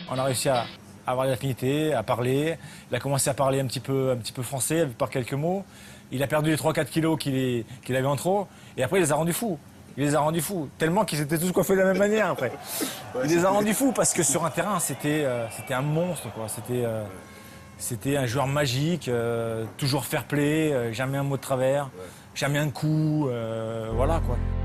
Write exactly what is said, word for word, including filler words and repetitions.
On a réussi à avoir des affinités, à parler. Il a commencé à parler un petit peu, un petit peu français, par quelques mots. Il a perdu les trois quatre kilos qu'il qu'il avait en trop. Et après, il les a rendus fous. Il les a rendus fous. Tellement qu'ils étaient tous coiffés de la même manière après. Ouais, Il les a rendus fous parce que sur un terrain, c'était euh, c'était un monstre, quoi. C'était euh, c'était un joueur magique, euh, toujours fair play, euh, jamais un mot de travers, Ouais. jamais un coup, euh, voilà, quoi.